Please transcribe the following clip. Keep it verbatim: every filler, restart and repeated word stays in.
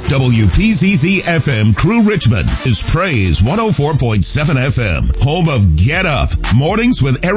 W P Z Z F M Crew Richmond is Praise one oh four point seven F M, home of Get Up, Mornings with Eric